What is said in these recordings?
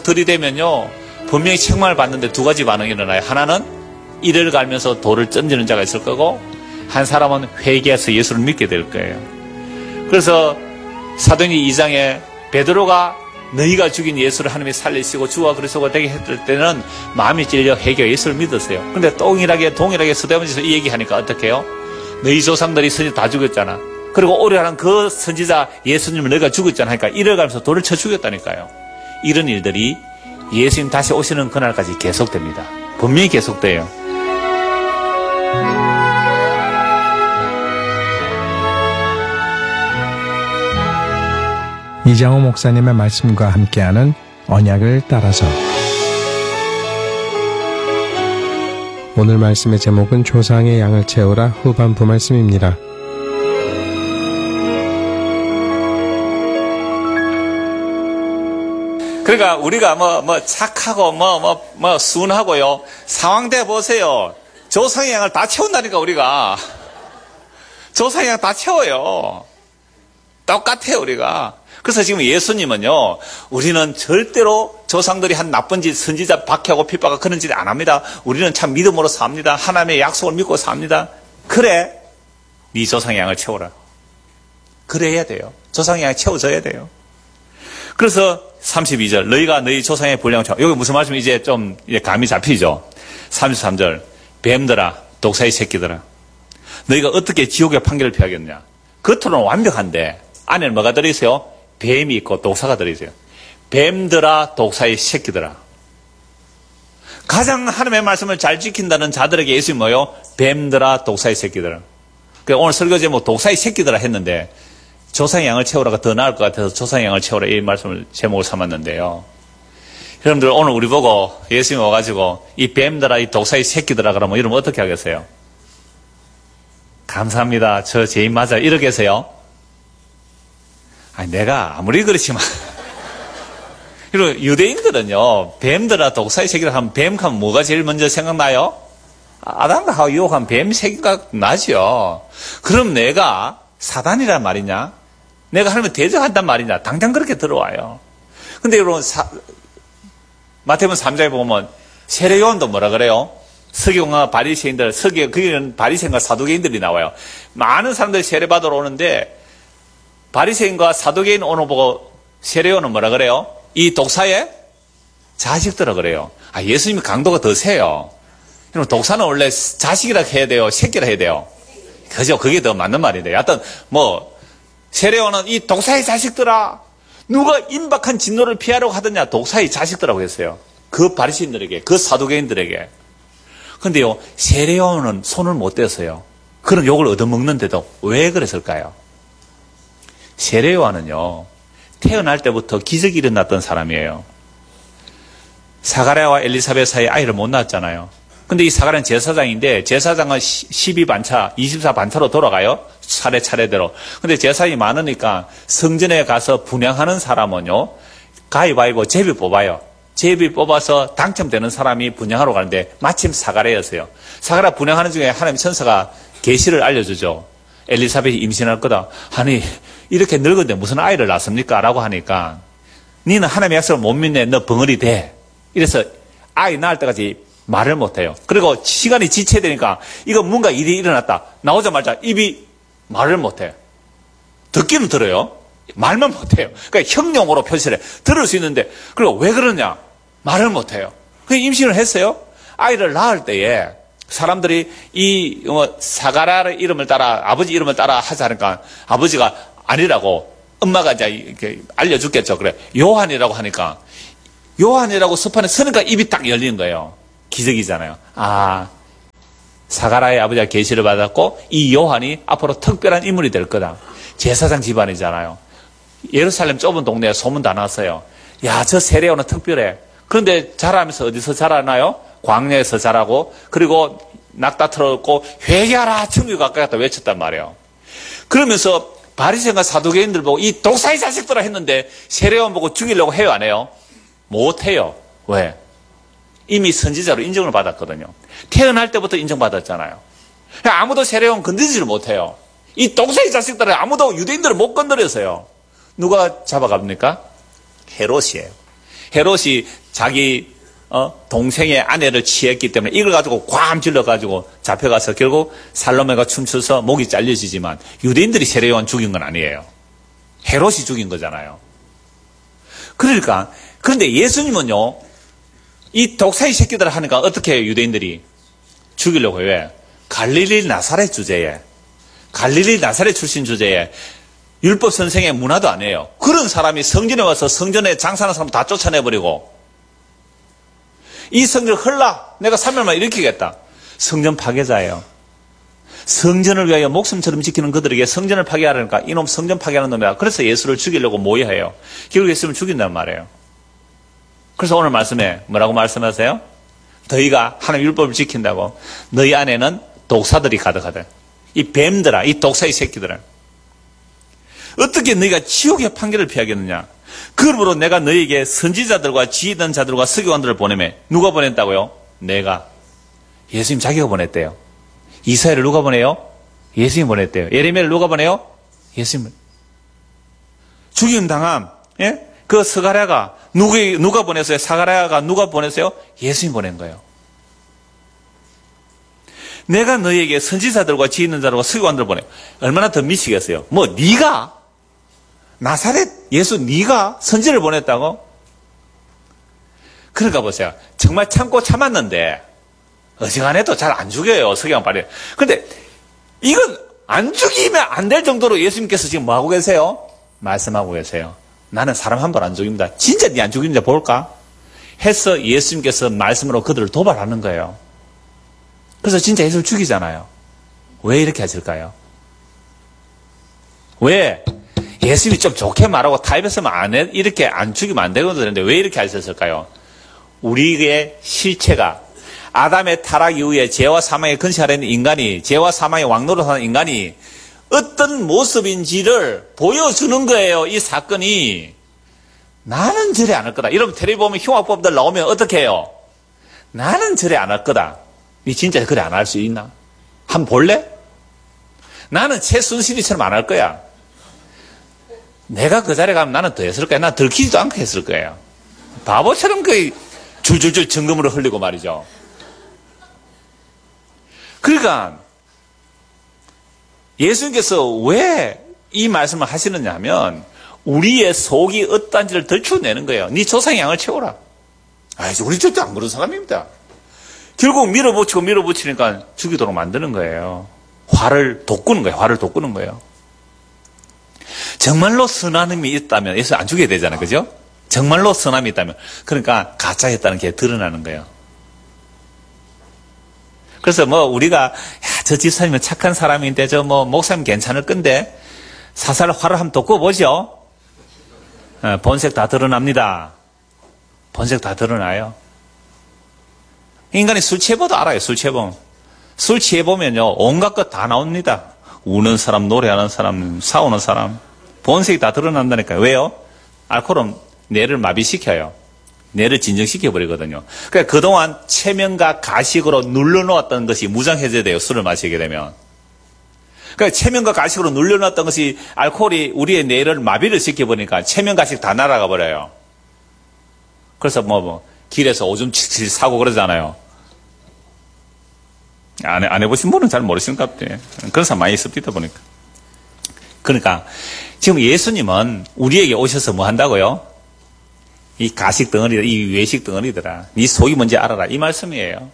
들이대면요 분명히 책망을 받는데 두 가지 반응이 일어나요. 하나는 이를 갈면서 돌을 던지는 자가 있을 거고, 한 사람은 회개해서 예수를 믿게 될 거예요. 그래서 사도행전 2장에 베드로가 너희가 죽인 예수를 하나님이 살리시고 주와 그리스도가 되게 했을 때는 마음이 찔려 회개와 예수를 믿었어요. 그런데 동일하게 스데반에서 이 얘기하니까 어떻게 해요? 너희 조상들이 선지자 다 죽였잖아. 그리고 오래하는 그 선지자 예수님을 너희가 죽였잖아 하니까 이를 가면서 돌을 쳐 죽였다니까요. 이런 일들이 예수님 다시 오시는 그날까지 계속됩니다. 분명히 계속돼요. 이장호 목사님의 말씀과 함께하는 언약을 따라서. 오늘 말씀의 제목은 조상의 양을 채우라 후반부 말씀입니다. 그러니까 우리가 착하고 순하고요. 상황대 보세요. 조상의 양을 다 채운다니까 우리가. 조상의 양 다 채워요. 똑같아요 우리가. 그래서 지금 예수님은요, 우리는 절대로 조상들이 한 나쁜 짓, 선지자 박해하고 핍박하고 그런 짓 안 합니다. 우리는 참 믿음으로 삽니다. 하나님의 약속을 믿고 삽니다. 그래, 네 조상의 양을 채워라. 그래야 돼요. 조상의 양이 채워져야 돼요. 그래서 32절, 너희가 너희 조상의 분량을 채워. 여기 무슨 말씀이 이제 좀 감이 잡히죠. 33절, 뱀들아, 독사의 새끼들아, 너희가 어떻게 지옥의 판결을 피하겠느냐. 겉으로는 완벽한데 안에는 뭐가 들어있어요? 뱀이 있고 독사가 들어있어요. 뱀들아, 독사의 새끼들아. 가장 하나님의 말씀을 잘 지킨다는 자들에게 예수님이 뭐요? 뱀들아, 독사의 새끼들아. 오늘 설교 제목 독사의 새끼들아 했는데 조상의 양을 채우라가 더 나을 것 같아서 조상의 양을 채우라 이 말씀을 제목을 삼았는데요. 여러분들 오늘 우리 보고 예수님이 와가지고 이 뱀들아, 이 독사의 새끼들아 그러면 이러면 어떻게 하겠어요? 감사합니다. 저 죄인 맞아. 이러겠어요? 아니, 내가 아무리 그렇지만. 그리고 유대인들은요, 뱀들아, 독사의 새끼라 하면 뱀 하면 뭐가 제일 먼저 생각나요? 아담과 하와 유혹한 뱀 새끼가 나죠. 그럼 내가 사단이란 말이냐? 내가 하나님을 대적한단 말이냐? 당장 그렇게 들어와요. 근데 여러분, 마태복음 3장에 보면 세례 요한도 뭐라 그래요? 서기관과 바리새인들, 그게는 바리새인과 사두개인들이 나와요. 많은 사람들이 세례 받으러 오는데 바리새인과 사두개인 오는 보고 세례 요한은 뭐라 그래요? 이 독사의 자식들아 그래요. 예수님이 강도가 더 세요. 그럼 독사는 원래 자식이라 해야 돼요? 새끼라 해야 돼요? 그죠? 그게 더 맞는 말인데. 하여튼 세례 요한은 이 독사의 자식들아, 누가 임박한 진노를 피하려고 하더냐? 독사의 자식들라고 했어요. 그 바리새인들에게, 그 사두개인들에게. 근데요, 세례 요한은 손을 못 댔어요. 그런 욕을 얻어먹는데도 왜 그랬을까요? 세례 요한은요, 태어날 때부터 기적이 일어났던 사람이에요. 사가랴와 엘리사벳 사이에 아이를 못 낳았잖아요. 근데 이 사가랴는 제사장인데 제사장은 12반차, 24반차로 돌아가요. 차례차례대로. 근데 제사장이 많으니까 성전에 가서 분향하는 사람은요, 가위바위보 제비 뽑아요. 제비 뽑아서 당첨되는 사람이 분향하러 가는데 마침 사가랴였어요. 사가랴 분향하는 중에 하나님 천사가 계시를 알려주죠. 엘리사벳이 임신할 거다. 아니, 이렇게 늙었는데 무슨 아이를 낳습니까? 라고 하니까 니는 하나님의 약속을 못 믿네. 너 벙어리 돼. 이래서 아이 낳을 때까지 말을 못해요. 그리고 시간이 지체되니까 이거 뭔가 일이 일어났다. 나오자마자 입이 말을 못해요. 듣기는 들어요. 말만 못해요. 그러니까 형용으로 표시를 해. 들을 수 있는데 그리고 왜 그러냐? 말을 못해요. 그냥 임신을 했어요. 아이를 낳을 때에 사람들이 이 사가랴의 이름을 따라 아버지 이름을 따라 하자니까 아버지가 아니라고 엄마가 이제 이렇게 알려줬겠죠. 그래 요한이라고 하니까 요한이라고 서판에 서니까 입이 딱 열리는 거예요. 기적이잖아요. 사가랴의 아버지가 계시를 받았고 이 요한이 앞으로 특별한 인물이 될 거다. 제사장 집안이잖아요. 예루살렘 좁은 동네에 소문 다 났어요. 야, 저 세례 요한은 특별해. 그런데 자라면서 어디서 자라나요? 광야에서 자라고 그리고 낙타틀었고 회개하라 천국에 가까이 갔다 외쳤단 말이에요. 그러면서 바리새인과 사두개인들 보고 이 독사의 자식들아 했는데 세례 요한 보고 죽이려고 해요, 안 해요? 못해요. 왜? 이미 선지자로 인정을 받았거든요. 태어날 때부터 인정받았잖아요. 아무도 세례 요한 건드리지를 못해요. 이 독사의 자식들은 아무도 유대인들을 못 건드렸어요. 누가 잡아갑니까? 헤롯이에요. 헤롯이 자기 동생의 아내를 취했기 때문에 이걸 가지고 괌 질러가지고 잡혀가서 결국 살로메가 춤춰서 목이 잘려지지만 유대인들이 세례 요한 죽인 건 아니에요. 헤롯이 죽인 거잖아요. 그러니까 그런데 예수님은요, 이 독사의 새끼들 하니까 어떻게 해요? 유대인들이 죽이려고 해요. 왜? 갈릴리 나사렛 주제에, 갈릴리 나사렛 출신 주제에 율법 선생의 문화도 아니에요. 그런 사람이 성전에 와서 성전에 장사하는 사람 다 쫓아내버리고 이 성전을 헐라 내가 3일만 일으키겠다. 성전 파괴자예요. 성전을 위하여 목숨처럼 지키는 그들에게 성전을 파괴하려니까 이놈 성전 파괴하는 놈이다. 그래서 예수를 죽이려고 모여해요. 결국 예수를 죽인단 말이에요. 그래서 오늘 말씀에 뭐라고 말씀하세요? 너희가 하나님 율법을 지킨다고 너희 안에는 독사들이 가득하다. 이 뱀들아, 이 독사의 새끼들아. 어떻게 너희가 지옥의 판결을 피하겠느냐? 그러므로 내가 너희에게 선지자들과 지혜 있는 자들과 서기관들을 보내매. 누가 보냈다고요? 내가. 예수님 자기가 보냈대요. 이사야를 누가 보내요? 예수님이 보냈대요. 예레미야를 누가 보내요? 예수님. 죽임 당함. 예? 그 스가랴가 누가 보냈어요? 사가랴가 누가 보냈어요? 예수님이 보낸 거예요. 내가 너희에게 선지자들과 지혜 있는 자들과 서기관들을 보내. 얼마나 더 미치겠어요? 뭐 네가 나사렛 예수 네가 선지를 보냈다고? 그러니까 보세요. 정말 참고 참았는데 어지간해도 잘 안 죽여요. 석양 발이. 그런데 이건 안 죽이면 안 될 정도로 예수님께서 지금 뭐하고 계세요? 말씀하고 계세요. 나는 사람 한 번 안 죽입니다. 진짜 네 안 죽이는지 볼까? 해서 예수님께서 말씀으로 그들을 도발하는 거예요. 그래서 진짜 예수를 죽이잖아요. 왜 이렇게 하실까요? 왜? 예수님이 좀 좋게 말하고 타협했으면 이렇게 안 죽이면 안 되거든요. 왜 이렇게 하셨을까요? 우리의 실체가 아담의 타락 이후에 죄와 사망에 근시하는 인간이, 죄와 사망의 왕노릇하는 인간이 어떤 모습인지를 보여주는 거예요. 이 사건이. 나는 저래 안 할 거다. 여러분 텔레비 보면 흉악범들 나오면 어떻게 해요? 나는 저래 안 할 거다. 니 진짜 그래 안 할 수 있나? 한번 볼래? 나는 최순실이처럼 안 할 거야. 내가 그 자리에 가면 나는 더 했을 거야. 난 들키지도 않고 했을 거예요. 바보처럼 그 줄줄줄 정금으로 흘리고 말이죠. 그러니까 예수님께서 왜 이 말씀을 하시느냐 하면 우리의 속이 어떠한지를 들추어내는 거예요. 네 조상의 양을 채워라. 우리 절대 안 그런 사람입니다. 결국 밀어붙이니까 죽이도록 만드는 거예요. 화를 돋구는 거예요. 화를 돋구는 거예요. 정말로 선함이 있다면 예수 안 죽여야 되잖아요. 그죠? 정말로 선함이 있다면. 그러니까 가짜였다는 게 드러나는 거예요. 그래서 우리가 저 집사님은 착한 사람인데 목사님 괜찮을 건데 사살 화를 한번 돋궈보죠. 본색 다 드러납니다. 본색 다 드러나요. 인간이 술 취해봐도 알아요. 술 취해보면. 술 취해보면요 온갖 것 다 나옵니다. 우는 사람, 노래하는 사람, 싸우는 사람. 본색이 다 드러난다니까요. 왜요? 알코올은 뇌를 마비시켜요. 뇌를 진정시켜버리거든요. 그러니까 그동안 체면과 가식으로 눌러놓았던 것이 무장해제돼요. 돼요. 술을 마시게 되면. 그러니까 체면과 가식으로 눌러놨던 것이 알코올이 우리의 뇌를 마비를 시켜버리니까 체면, 가식 다 날아가 버려요. 그래서 길에서 오줌 칠칠 사고 그러잖아요. 안 해보신 분은 잘 모르시는 것 같아요. 그런 사람 많이 있습니다, 보니까. 그러니까 지금 예수님은 우리에게 오셔서 뭐 한다고요? 이 가식 덩어리다, 이 외식 덩어리더라. 네 속이 뭔지 알아라. 이 말씀이에요.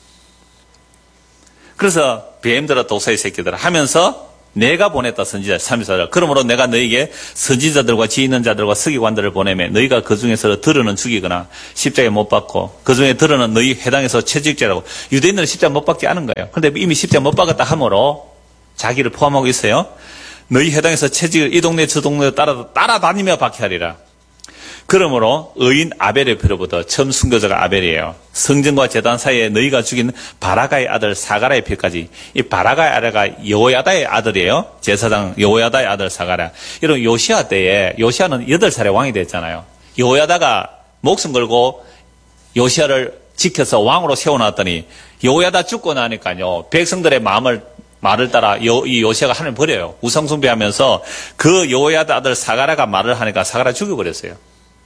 그래서 뱀들아 독사의 새끼들아 하면서 내가 보냈다 선지자 3일사들. 그러므로 내가 너에게 선지자들과 지혜 있는 자들과 서기관들을 보내매 너희가 그 중에서 들어는 죽이거나 십자가에 못 박고 그 중에 들어는 너희 해당에서 채직죄라고. 유대인들은 십자가 못 박지 않은 거예요. 그런데 이미 십자가 못 박았다 함으로 자기를 포함하고 있어요. 너희 해당에서 채직을 이 동네 저 동네 따라다니며 박해 하리라. 그러므로 의인 아벨의 표를 보다 처음 순교자가 아벨이에요. 성전과 제단 사이에 너희가 죽인 바라가의 아들 사가랴의 표까지. 이 바라가의 아들가 여호야다의 아들이에요. 제사장 여호야다의 아들 사가랴. 이런 요시아 때에 요시아는 8살에 왕이 됐잖아요. 여호야다가 목숨 걸고 요시아를 지켜서 왕으로 세워놨더니 여호야다 죽고 나니까요. 백성들의 말을 따라 이 요시아가 하나님을 버려요. 우상숭배하면서 그 여호야다 아들 사가랴가 말을 하니까 사가랴 죽여버렸어요.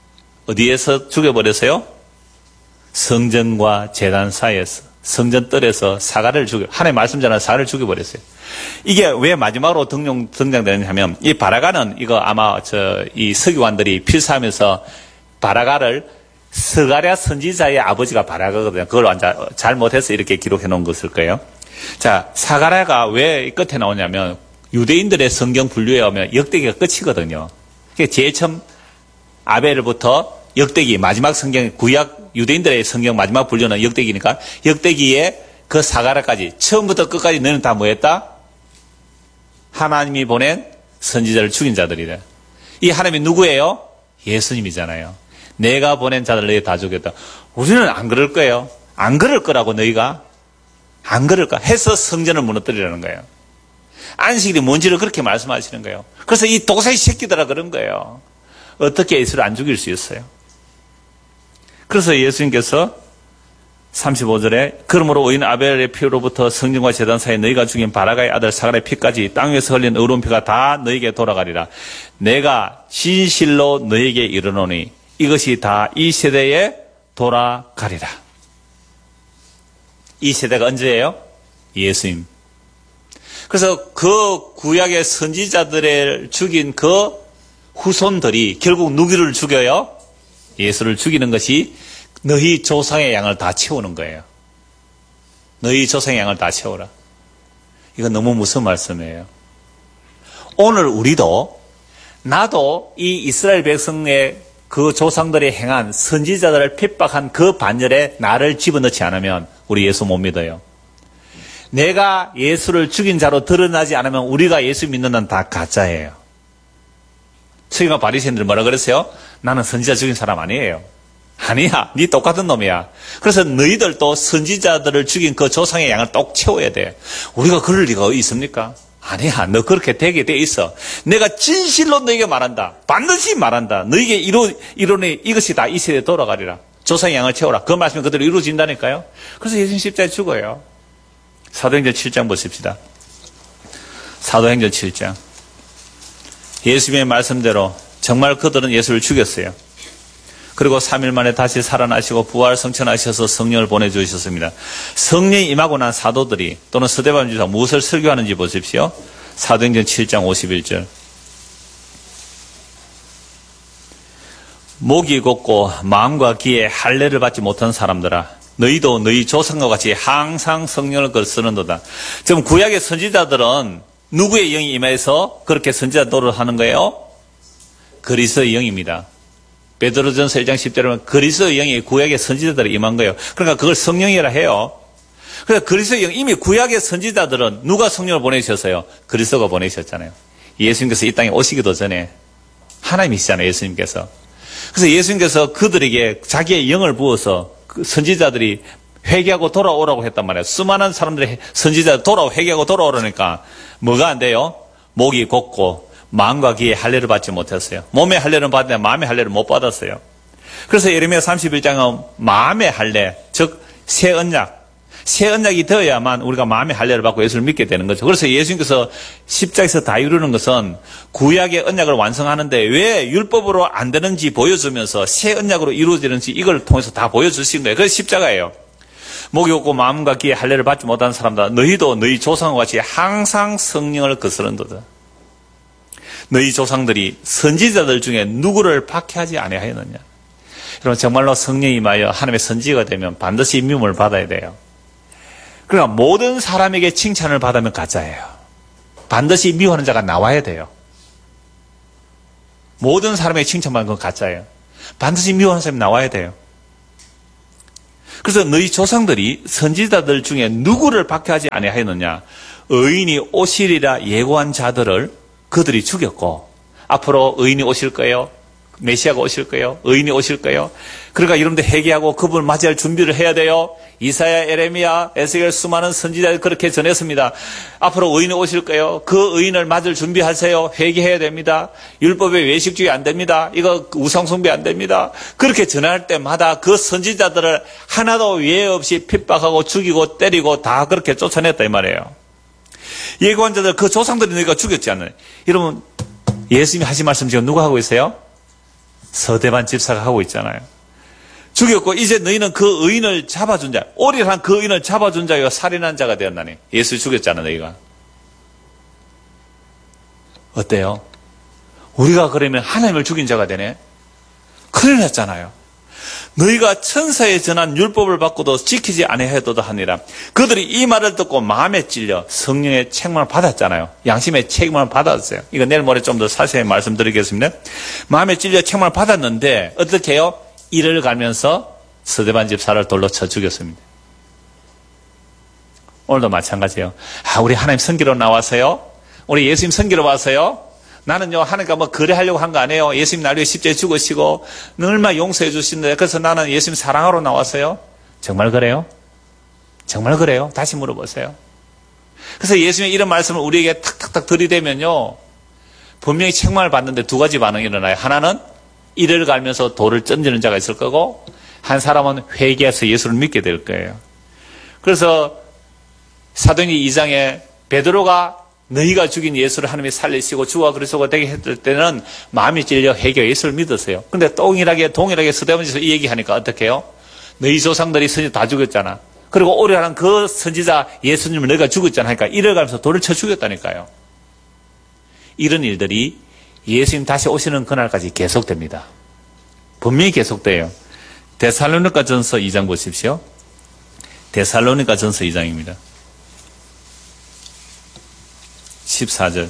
어디에서 죽여버렸어요? 성전과 제단 사이에서, 성전 뜰에서 사가를 하나님 말씀자는 사가를 죽여버렸어요. 이게 왜 마지막으로 등장되느냐 하면, 이 바라가는 이거 아마 이 서기관들이 필사하면서 바라가를 스가랴 선지자의 아버지가 바라가거든요. 그걸 완전 잘못해서 이렇게 기록해 놓은 것일 거예요. 자, 사가랴가 왜 끝에 나오냐면, 유대인들의 성경 분류에 오면 역대기가 끝이거든요. 제일 처음 아벨부터 역대기, 마지막 성경, 구약 유대인들의 성경 마지막 분류는 역대기니까, 역대기에 그 사가랴까지, 처음부터 끝까지 너는 다 뭐했다? 하나님이 보낸 선지자를 죽인 자들이래. 이 하나님이 누구예요? 예수님이잖아요. 내가 보낸 자들 너희 다 죽였다. 우리는 안 그럴 거예요. 안 그럴 거라고 너희가. 안 그럴까? 해서 성전을 무너뜨리라는 거예요. 안식일이 뭔지를 그렇게 말씀하시는 거예요. 그래서 이 도사이 새끼들아 그런 거예요. 어떻게 예수를 안 죽일 수 있어요? 그래서 예수님께서 35절에 그러므로 의인 아벨의 피로부터 성전과 제단 사이에 너희가 죽인 바라가의 아들 사가랴의 피까지 땅 위에서 흘린 의로운 피가 다 너희에게 돌아가리라. 내가 진실로 너희에게 이르노니 이것이 다 이 세대에 돌아가리라. 이 세대가 언제예요? 예수님. 그래서 그 구약의 선지자들을 죽인 그 후손들이 결국 누구를 죽여요? 예수를 죽이는 것이 너희 조상의 양을 다 채우는 거예요. 너희 조상의 양을 다 채워라. 이거 너무 무서운 말씀이에요. 오늘 우리도 나도 이 이스라엘 백성의 그 조상들이 행한 선지자들을 핍박한 그 반열에 나를 집어넣지 않으면 우리 예수 못 믿어요. 내가 예수를 죽인 자로 드러나지 않으면 우리가 예수 믿는 건 다 가짜예요. 서기관 바리새인들 뭐라 그랬어요? 나는 선지자 죽인 사람 아니에요. 아니야, 네 똑같은 놈이야. 그래서 너희들도 선지자들을 죽인 그 조상의 양을 똑 채워야 돼. 우리가 그럴 리가 있습니까? 아니야, 너 그렇게 되게 돼 있어. 내가 진실로 너에게 말한다. 반드시 말한다. 너에게 이론이 이것이 다 이 세대에 돌아가리라. 조상의 양을 채워라. 그 말씀이 그대로 이루어진다니까요. 그래서 예수님 십자가에 죽어요. 사도행전 7장 보십시다. 사도행전 7장. 예수님의 말씀대로 정말 그들은 예수를 죽였어요. 그리고 3일 만에 다시 살아나시고 부활 성천하셔서 성령을 보내주셨습니다. 성령이 임하고 난 사도들이 또는 스데반 주사 무엇을 설교하는지 보십시오. 사도행전 7장 51절. 목이 곧고 마음과 귀에 할례를 받지 못한 사람들아, 너희도 너희 조상과 같이 항상 성령을 거스르는도다. 지금 구약의 선지자들은 누구의 영이 임해서 그렇게 선지자 노릇하는 거예요? 그리스도의 영입니다. 베드로전서 1장 10절에 보면 그리스도의 영이 구약의 선지자들이 임한 거예요. 그러니까 그걸 성령이라 해요. 그래서 그리스도의 영, 이미 구약의 선지자들은 누가 성령을 보내셨어요? 그리스도가 보내셨잖아요. 예수님께서 이 땅에 오시기도 전에 하나님이시잖아요, 예수님께서. 그래서 예수님께서 그들에게 자기의 영을 부어서 그 선지자들이 회개하고 돌아오라고 했단 말이에요. 수많은 사람들이 선지자들 회개하고 돌아오라니까 뭐가 안 돼요? 목이 곧고 마음과 귀에 할례를 받지 못했어요. 몸의 할례는 받았는데 마음의 할례를 못 받았어요. 그래서 예레미야 31장은 마음의 할례, 즉 새 언약이 되어야만 우리가 마음의 할례를 받고 예수를 믿게 되는 거죠. 그래서 예수님께서 십자가에서 다 이루는 것은 구약의 언약을 완성하는데 왜 율법으로 안 되는지 보여주면서 새 언약으로 이루어지는지 이걸 통해서 다 보여주신 거예요. 그래서 십자가예요. 목이 없고 마음과 귀에 할례를 받지 못하는 사람들, 너희도 너희 조상과 같이 항상 성령을 거스른도다. 너희 조상들이 선지자들 중에 누구를 박해하지 아니하였느냐. 여러분, 정말로 성령이 임하여 하나님의 선지가 되면 반드시 미움을 받아야 돼요. 그러니까 모든 사람에게 칭찬을 받으면 가짜예요. 반드시 미워하는 자가 나와야 돼요. 모든 사람에게 칭찬받는 건 가짜예요. 반드시 미워하는 사람이 나와야 돼요. 그래서 너희 조상들이 선지자들 중에 누구를 박해하지 아니하였느냐. 의인이 오시리라 예고한 자들을 그들이 죽였고, 앞으로 의인이 오실 거예요. 메시아가 오실 거예요. 의인이 오실 거예요. 그러니까 여러분들 회개하고 그분을 맞이할 준비를 해야 돼요. 이사야, 에레미야, 에스겔 수많은 선지자들이 그렇게 전했습니다. 앞으로 의인이 오실 거예요. 그 의인을 맞을 준비하세요. 회개해야 됩니다. 율법의 외식주의 안 됩니다. 이거 우상숭배 안 됩니다. 그렇게 전할 때마다 그 선지자들을 하나도 예외 없이 핍박하고 죽이고 때리고 다 그렇게 쫓아냈다 이 말이에요. 예고한 자들 그 조상들이 너희가 죽였지 않나요? 여러분, 예수님이 하신 말씀 지금 누가 하고 있어요? 서대반 집사가 하고 있잖아요. 죽였고 이제 너희는 그 의인을 잡아준 자, 오리란 그 의인을 잡아준 자여 살인한 자가 되었나니. 예수 죽였잖아 너희가. 어때요? 우리가 그러면 하나님을 죽인 자가 되네? 큰일 났잖아요. 너희가 천사에 전한 율법을 받고도 지키지 아니하였도다 하니라. 그들이 이 말을 듣고 마음에 찔려 성령의 책망을 받았잖아요. 양심의 책망을 받았어요. 이거 내일 모레 좀 더 자세히 말씀드리겠습니다. 마음에 찔려 책망을 받았는데 어떻게 해요? 이를 갈면서 스데반 집사를 돌로 쳐 죽였습니다. 오늘도 마찬가지예요. 우리 하나님 선기로 나와서요. 우리 예수님 선기로 와서요. 나는요, 하나님과 뭐 거래하려고 한 거 아니에요. 예수님 날 위해 십자가에 죽으시고, 얼마나 용서해 주신데, 그래서 나는 예수님 사랑하러 나왔어요. 정말 그래요? 정말 그래요? 다시 물어보세요. 그래서 예수님의 이런 말씀을 우리에게 탁탁탁 들이대면요, 분명히 책망을 받는데 두 가지 반응이 일어나요. 하나는 이를 갈면서 돌을 던지는 자가 있을 거고, 한 사람은 회개해서 예수를 믿게 될 거예요. 그래서 사도행전 2장에 베드로가 너희가 죽인 예수를 하나님이 살리시고 주와 그리스도가 되게 했을 때는 마음이 찔려 회개 예수를 믿었어요. 그런데 동일하게 스데반에서 이 얘기하니까 어떻게 해요? 너희 조상들이 선지자 다 죽였잖아. 그리고 오래하는 그 선지자 예수님을 너희가 죽였잖아. 하니까 이를 가면서 돌을 쳐 죽였다니까요. 이런 일들이 예수님 다시 오시는 그날까지 계속됩니다. 분명히 계속돼요. 데살로니가 전서 2장 보십시오. 데살로니가 전서 2장입니다. 14절.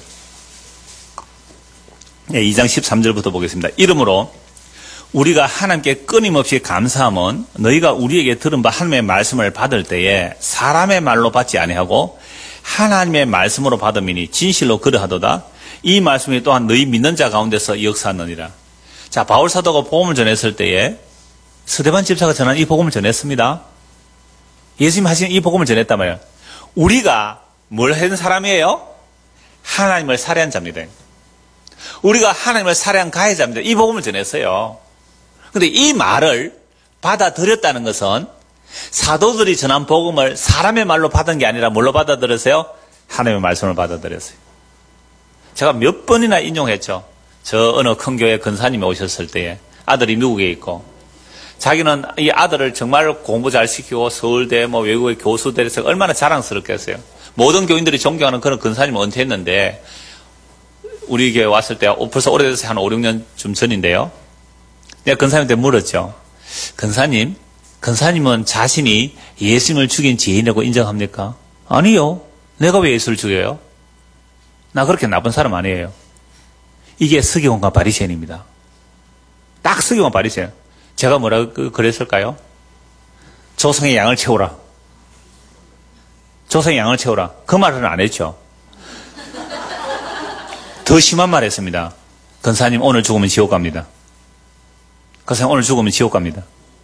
2장 13절부터 보겠습니다. 이러므로 우리가 하나님께 끊임없이 감사함은 너희가 우리에게 들은 바 하나님의 말씀을 받을 때에 사람의 말로 받지 아니하고 하나님의 말씀으로 받음이니 진실로 그러하도다. 이 말씀이 또한 너희 믿는 자 가운데서 역사하느니라. 자, 바울 사도가 복음을 전했을 때에 스데반 집사가 전한 이 복음을 전했습니다. 예수님 하신 이 복음을 전했단 말이에요. 우리가 뭘 한 사람이에요? 하나님을 살해한 자입니다. 우리가 하나님을 살해한 가해자입니다. 이 복음을 전했어요. 그런데 이 말을 받아들였다는 것은 사도들이 전한 복음을 사람의 말로 받은 게 아니라 뭘로 받아들였어요? 하나님의 말씀을 받아들였어요. 제가 몇 번이나 인용했죠. 저 어느 큰 교회 근사님이 오셨을 때에 아들이 미국에 있고 자기는 이 아들을 정말 공부 잘 시키고 서울대 외국의 교수 돼서 얼마나 자랑스럽겠어요. 모든 교인들이 존경하는 그런 근사님을 은퇴했는데 우리 교회 왔을 때 벌써 오래돼서 한 5, 6년쯤 전인데요. 내가 근사님한테 물었죠. 근사님은 자신이 예수님을 죽인 지인이라고 인정합니까? 아니요. 내가 왜 예수를 죽여요? 나 그렇게 나쁜 사람 아니에요. 이게 서기관과 바리새인입니다. 딱 서기관 바리새인. 제가 뭐라고 그랬을까요? 조상의 양을 채우라. 조상의 양을 채우라. 그 말은 안 했죠. 더 심한 말 했습니다. 근사님 오늘 죽으면 지옥 갑니다. 근사님 오늘 죽으면 지옥 갑니다.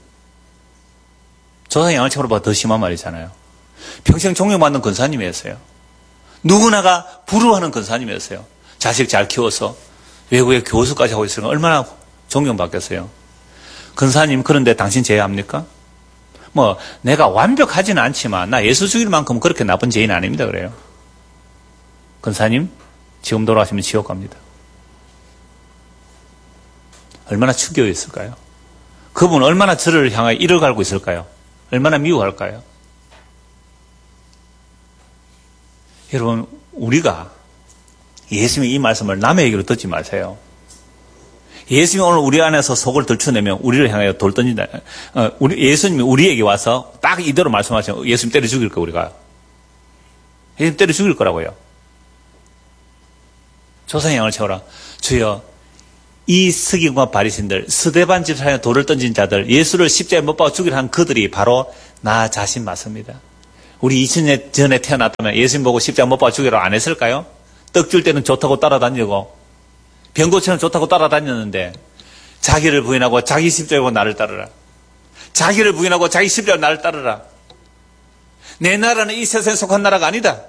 조상의 양을 채우라 더 심한 말이잖아요. 평생 존경받는 근사님이었어요. 누구나가 부러워하는 근사님이었어요. 자식 잘 키워서 외국의 교수까지 하고 있으니까 얼마나 존경받겠어요. 근사님 그런데 당신 제외합니까? 내가 완벽하지는 않지만 나 예수 죽일 만큼 그렇게 나쁜 죄인 아닙니다. 그래요. 근사님 지금 돌아가시면 지옥 갑니다. 얼마나 충격이었을까요? 그분 얼마나 저를 향하여 이를 갈고 있을까요? 얼마나 미워할까요? 여러분 우리가 예수님의 이 말씀을 남의 얘기로 듣지 마세요. 예수님이 오늘 우리 안에서 속을 들춰내면 우리를 향하여 돌 던진다. 예수님이 우리에게 와서 딱 이대로 말씀하시면 예수님 때려 죽일 거예요, 우리가. 예수님 때려 죽일 거라고요. 조상의 양을 채워라. 주여, 이 서기관과 바리새인들, 스데반 집사에 돌을 던진 자들, 예수를 십자가에 못 박아 죽이려 한 그들이 바로 나 자신 맞습니다. 우리 2000년 전에 태어났다면 예수님 보고 십자가 못 박아 죽이라고 안 했을까요? 떡 줄 때는 좋다고 따라다니고 병고처럼 좋다고 따라다녔는데 자기를 부인하고 자기 십자가고 나를 따르라. 자기를 부인하고 자기 십자가고 나를 따르라. 내 나라는 이 세상에 속한 나라가 아니다.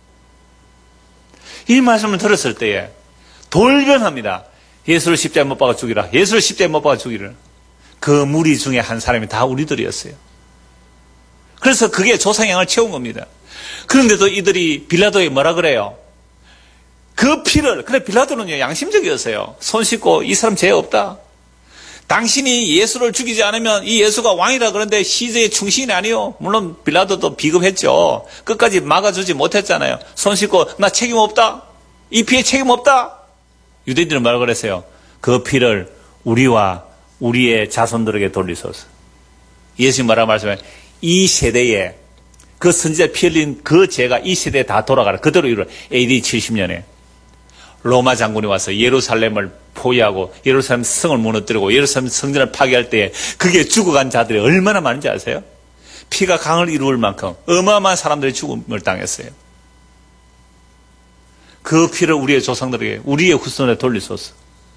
이 말씀을 들었을 때에 돌변합니다. 예수를 십자가에 못 박아 죽이라. 예수를 십자가에 못 박아 죽이라. 그 무리 중에 한 사람이 다 우리들이었어요. 그래서 그게 조상의 양을 채운 겁니다. 그런데도 이들이 빌라도에 뭐라 그래요? 그 피를, 근데 빌라도는요, 양심적이었어요. 손 씻고 이 사람 죄 없다. 당신이 예수를 죽이지 않으면 이 예수가 왕이라 그런데 시제의 충신이 아니요. 물론 빌라도도 비겁했죠. 끝까지 막아주지 못했잖아요. 손 씻고 나 책임 없다. 이 피해 책임 없다. 유대인들은 말 그랬어요. 그 피를 우리와 우리의 자손들에게 돌리소서. 예수님 뭐라고 말씀하세요? 이 세대에 그 선지자 피 흘린 그 죄가 이 세대에 다 돌아가라. 그대로 이루어. AD 70년에 로마 장군이 와서 예루살렘을 포위하고 예루살렘 성을 무너뜨리고 예루살렘 성전을 파괴할 때에 그게 죽어간 자들이 얼마나 많은지 아세요? 피가 강을 이루을 만큼 어마어마한 사람들이 죽음을 당했어요. 그 피를 우리의 조상들에게 우리의 후손에 돌리소서.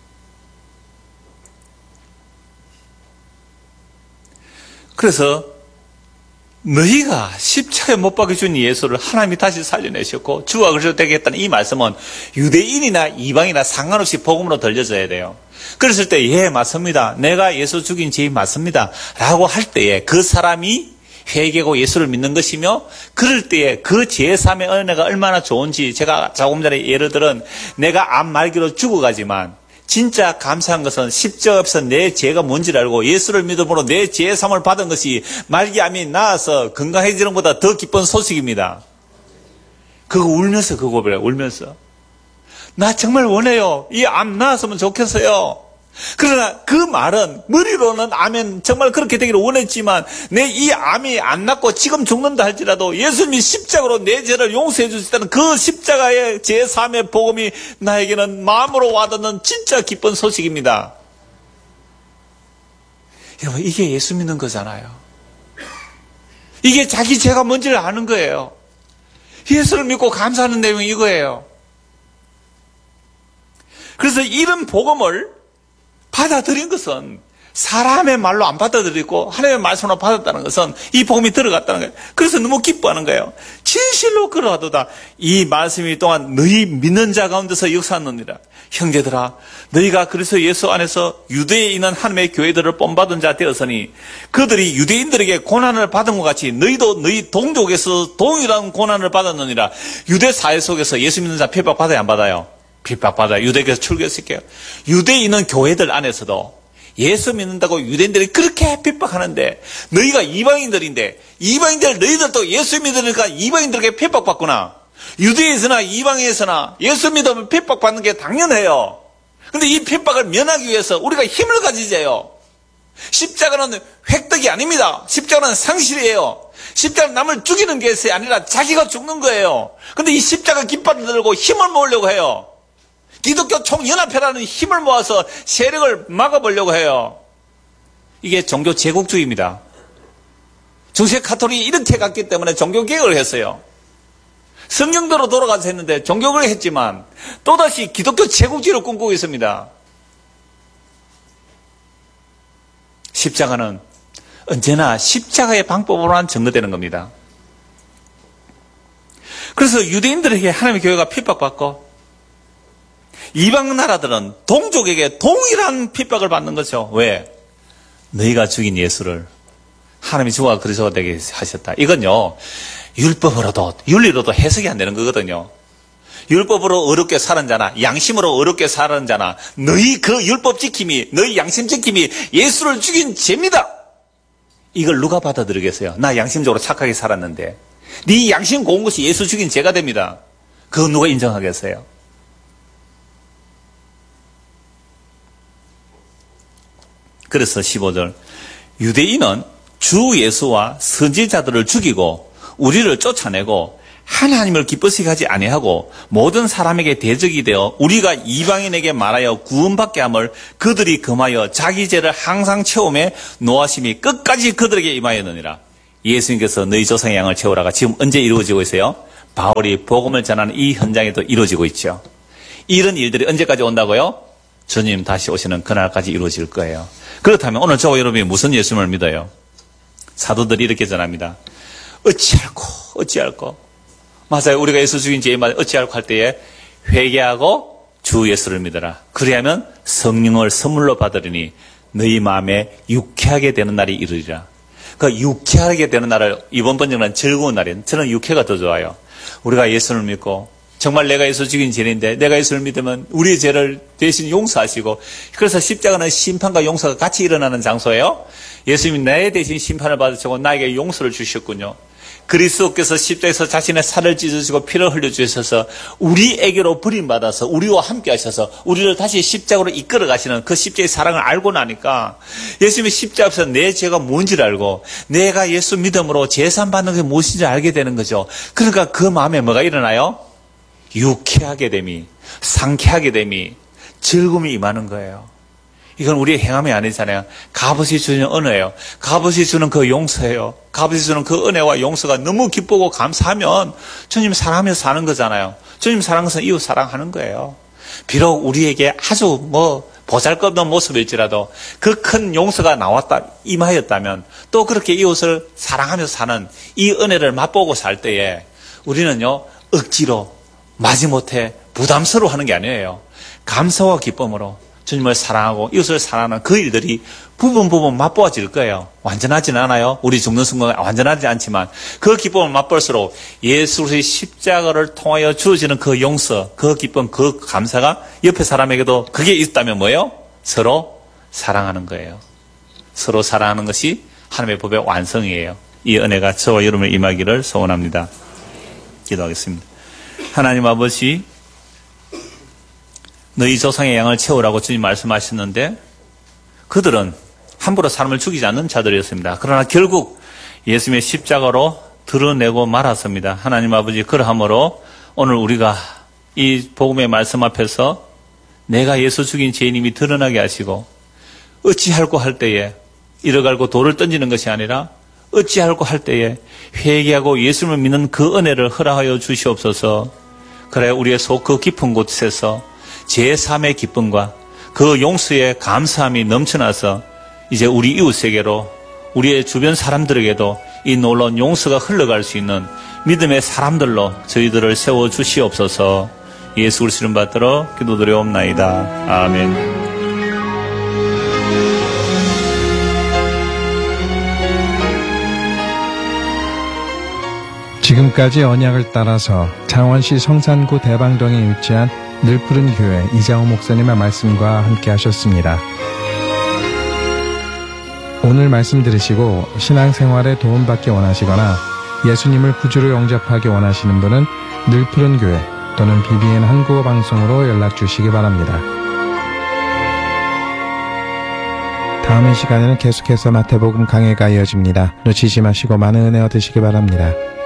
그래서 너희가 십자가에 못 박혀준 예수를 하나님이 다시 살려내셨고 주가 그리스도 되게 했다는 이 말씀은 유대인이나 이방이나 상관없이 복음으로 들려져야 돼요. 그랬을 때 예 맞습니다. 내가 예수 죽인 죄인 맞습니다. 라고 할 때에 그 사람이 회개고 예수를 믿는 것이며 그럴 때에 그 제사함의 은혜가 얼마나 좋은지 제가 조금 전에 예를 들은 내가 암 말기로 죽어가지만 진짜 감사한 것은 십자가 앞에서 내 죄가 뭔지를 알고 예수를 믿음으로 내 죄의 사함을 받은 것이 말기암이 나아서 건강해지는 것보다 더 기쁜 소식입니다. 그거 울면서 그 고백을 울면서 나 정말 원해요. 이 암 나았으면 좋겠어요. 그러나 그 말은 머리로는 아멘 정말 그렇게 되기를 원했지만 내 이 암이 안 낫고 지금 죽는다 할지라도 예수님이 십자가로 내 죄를 용서해 주시다는 그 십자가의 제3의 복음이 나에게는 마음으로 와닿는 진짜 기쁜 소식입니다. 여러분 이게 예수 믿는 거잖아요. 이게 자기 죄가 뭔지를 아는 거예요. 예수를 믿고 감사하는 내용이 이거예요. 그래서 이런 복음을 받아들인 것은 사람의 말로 안 받아들이고 하나님의 말씀으로 받았다는 것은 이 복음이 들어갔다는 거예요. 그래서 너무 기뻐하는 거예요. 진실로 그러하도다. 이 말씀이 또한 너희 믿는 자 가운데서 역사하느니라. 형제들아 너희가 그리스도 예수 안에서 유대에 있는 하나님의 교회들을 본받은 자 되었으니 그들이 유대인들에게 고난을 받은 것 같이 너희도 너희 동족에서 동일한 고난을 받았느니라. 유대 사회 속에서 예수 믿는 자 핍박 받아야 안 받아요? 핍박받아 유대교에서 출교했을게요. 유대에 있는 교회들 안에서도 예수 믿는다고 유대인들이 그렇게 핍박하는데 너희가 이방인들인데 이방인들 너희들도 예수 믿으니까 이방인들에게 핍박받구나. 유대에서나 이방에서나 예수 믿으면 핍박받는 게 당연해요. 근데 이 핍박을 면하기 위해서 우리가 힘을 가지자요. 십자가는 획득이 아닙니다. 십자가는 상실이에요. 십자가는 남을 죽이는 것이 아니라 자기가 죽는 거예요. 근데 이 십자가 깃발을 들고 힘을 모으려고 해요. 기독교 총연합회라는 힘을 모아서 세력을 막아보려고 해요. 이게 종교 제국주의입니다. 중세 카톨릭이 이렇게 갔기 때문에 종교개혁을 했어요. 성경대로 돌아가서 했는데 종교개혁을 했지만 또다시 기독교 제국주의를 꿈꾸고 있습니다. 십자가는 언제나 십자가의 방법으로만 증거되는 겁니다. 그래서 유대인들에게 하나님의 교회가 핍박받고 이방 나라들은 동족에게 동일한 핍박을 받는 거죠. 왜? 너희가 죽인 예수를 하나님이 주가 그리스도가 되게 하셨다. 이건요 율법으로도 윤리로도 해석이 안 되는 거거든요. 율법으로 어렵게 사는 자나 양심으로 어렵게 사는 자나 너희 그 율법 지킴이 너희 양심 지킴이 예수를 죽인 죄입니다. 이걸 누가 받아들이겠어요? 나 양심적으로 착하게 살았는데 네 양심 고운 것이 예수 죽인 죄가 됩니다. 그거 누가 인정하겠어요? 그래서 15절 유대인은 주 예수와 선지자들을 죽이고 우리를 쫓아내고 하나님을 기쁘시게 하지 아니하고 모든 사람에게 대적이 되어 우리가 이방인에게 말하여 구원받게 함을 그들이 금하여 자기 죄를 항상 채우매 노하심이 끝까지 그들에게 임하였느니라. 예수님께서 너희 조상의 양을 채우라가 지금 언제 이루어지고 있어요? 바울이 복음을 전하는 이 현장에도 이루어지고 있죠. 이런 일들이 언제까지 온다고요? 주님 다시 오시는 그날까지 이루어질 거예요. 그렇다면 오늘 저와 여러분이 무슨 예수님을 믿어요? 사도들이 이렇게 전합니다. 어찌할꼬. 맞아요. 우리가 예수 죽인 죄에 맞아 어찌할꼬 할 때에 회개하고 주 예수를 믿어라. 그리하면 성령을 선물로 받으리니 너희 마음에 유쾌하게 되는 날이 이르리라. 그 유쾌하게 되는 날을 이번 번역은 즐거운 날이에요. 저는 유쾌가 더 좋아요. 우리가 예수를 믿고 정말 내가 예수 죽인 죄인인데 내가 예수를 믿으면 우리의 죄를 대신 용서하시고, 그래서 십자가는 심판과 용서가 같이 일어나는 장소예요. 예수님이 내 대신 심판을 받으시고 나에게 용서를 주셨군요. 그리스도께서 십자가에서 자신의 살을 찢으시고 피를 흘려주셔서 우리에게로 버림받아서 우리와 함께 하셔서 우리를 다시 십자가로 이끌어 가시는 그 십자가의 사랑을 알고 나니까 예수님이 십자가 앞에서 내 죄가 뭔지를 알고 내가 예수 믿음으로 제산 받는 게 무엇인지 알게 되는 거죠. 그러니까 그 마음에 뭐가 일어나요? 유쾌하게 됨이, 상쾌하게 됨이, 즐거움이 임하는 거예요. 이건 우리의 행함이 아니잖아요. 값없이 주는 은혜예요. 값없이 주는 그 용서예요. 값없이 주는 그 은혜와 용서가 너무 기쁘고 감사하면 주님 사랑하며 사는 거잖아요. 주님 사랑해서 이웃 사랑하는 거예요. 비록 우리에게 아주 보잘것없는 모습일지라도 그 큰 용서가 나왔다, 임하였다면 또 그렇게 이웃을 사랑하며 사는 이 은혜를 맛보고 살 때에 우리는요, 억지로 마지못해 부담스러워 하는 게 아니에요. 감사와 기쁨으로 주님을 사랑하고 이웃을 사랑하는 그 일들이 부분 맛보아질 거예요. 완전하지는 않아요. 우리 죽는 순간 완전하지 않지만 그 기쁨을 맛볼수록 예수 그리스도의 십자가를 통하여 주어지는 그 용서, 그 기쁨, 그 감사가 옆에 사람에게도 그게 있다면 뭐예요? 서로 사랑하는 거예요. 서로 사랑하는 것이 하나님의 법의 완성이에요. 이 은혜가 저와 여러분을 임하기를 소원합니다. 기도하겠습니다. 하나님 아버지, 너희 조상의 양을 채우라고 주님 말씀하셨는데 그들은 함부로 사람을 죽이지 않는 자들이었습니다. 그러나 결국 예수님의 십자가로 드러내고 말았습니다. 하나님 아버지, 그러함으로 오늘 우리가 이 복음의 말씀 앞에서 내가 예수 죽인 죄인임이 드러나게 하시고 어찌할꼬 할 때에 이러갈고 돌을 던지는 것이 아니라 어찌할꼬 할 때에 회개하고 예수님을 믿는 그 은혜를 허락하여 주시옵소서. 그래 우리의 속 그 깊은 곳에서 제3의 기쁨과 그 용서의 감사함이 넘쳐나서 이제 우리 이웃에게로 우리의 주변 사람들에게도 이 놀라운 용서가 흘러갈 수 있는 믿음의 사람들로 저희들을 세워주시옵소서. 예수 그리스도 이름 받들어 기도드려옵나이다. 아멘. 지금까지 언약을 따라서 창원시 성산구 대방동에 위치한 늘푸른 교회 이장호 목사님의 말씀과 함께 하셨습니다. 오늘 말씀 들으시고 신앙생활에 도움받기 원하시거나 예수님을 구주로 영접하기 원하시는 분은 늘푸른 교회 또는 BBN 한국어 방송으로 연락 주시기 바랍니다. 다음 이 시간에는 계속해서 마태복음 강해가 이어집니다. 놓치지 마시고 많은 은혜 얻으시기 바랍니다.